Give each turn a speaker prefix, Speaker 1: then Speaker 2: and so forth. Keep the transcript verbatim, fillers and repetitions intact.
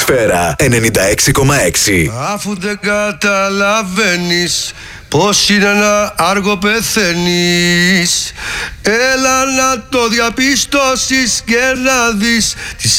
Speaker 1: Σφαίρα ενενήντα έξι κόμμα έξι.
Speaker 2: Αφού δεν καταλαβαίνεις πως είναι να άργο πεθαίνεις, έλα να το διαπιστώσεις και να δεις τις